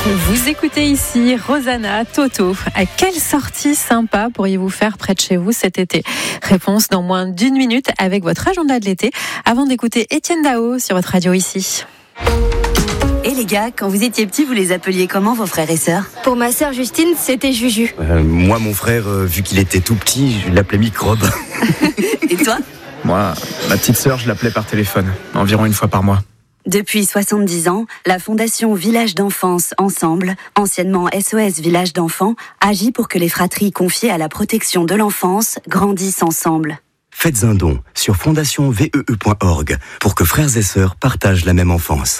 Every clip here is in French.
Vous écoutez ici Rosanna, Toto. À quelle sortie sympa pourriez-vous faire près de chez vous cet été? Réponse dans moins d'1 minute avec votre agenda de l'été, avant d'écouter Étienne Dao sur votre radio ici. Et les gars, quand vous étiez petits, vous les appeliez comment vos frères et sœurs? Pour ma sœur Justine, c'était Juju. Moi, mon frère, vu qu'il était tout petit, je l'appelais Microbe. Et toi? Moi, ma petite sœur, je l'appelais par téléphone, environ 1 fois par mois. Depuis 70 ans, la Fondation Village d'Enfance Ensemble, anciennement SOS Village d'Enfants, agit pour que les fratries confiées à la protection de l'enfance grandissent ensemble. Faites un don sur fondationvee.org pour que frères et sœurs partagent la même enfance.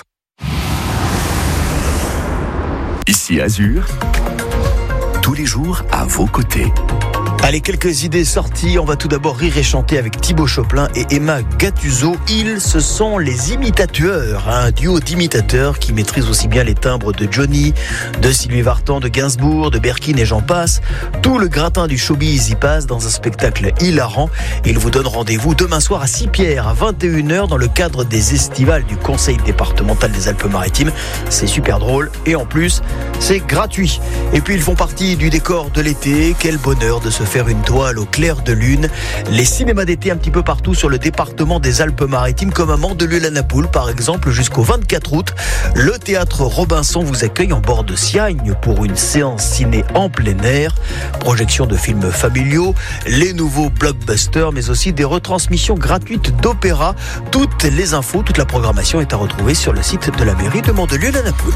Ici Azur, tous les jours à vos côtés. Allez, quelques idées sorties. On va tout d'abord rire et chanter avec Thibaut Choplin et Emma Gattuso. Ils, ce sont les imitateurs, un duo d'imitateurs qui maîtrisent aussi bien les timbres de Johnny, de Sylvie Vartan, de Gainsbourg, de Berkin et j'en passe. Tout le gratin du showbiz y passe dans un spectacle hilarant. Ils vous donnent rendez-vous demain soir à Sipierre à 21h dans le cadre des estivales du Conseil départemental des Alpes-Maritimes. C'est super drôle et en plus, c'est gratuit. Et puis ils font partie du décor de l'été. Quel bonheur de se faire une toile au clair de lune. Les cinémas d'été un petit peu partout sur le département des Alpes-Maritimes, comme à Mandelieu-la-Napoule par exemple, jusqu'au 24 août. Le théâtre Robinson vous accueille en bord de Siagne pour une séance ciné en plein air. Projection de films familiaux, les nouveaux blockbusters, mais aussi des retransmissions gratuites d'opéra. Toutes les infos, toute la programmation est à retrouver sur le site de la mairie de Mandelieu-la-Napoule.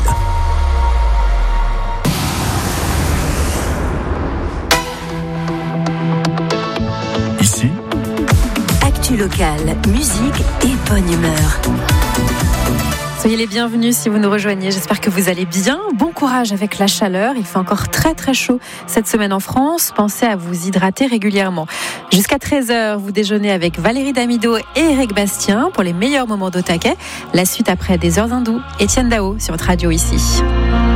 Ici, Actu locale, musique et bonne humeur. Soyez les bienvenus si vous nous rejoignez. J'espère que vous allez bien. Bon courage avec la chaleur. Il fait encore très très chaud cette semaine en France. Pensez à vous hydrater régulièrement. Jusqu'à 13h, vous déjeunez avec Valérie Damido et Eric Bastien pour les meilleurs moments d'au taquet. La suite après des heures hindoues. Étienne Dao sur votre radio ici.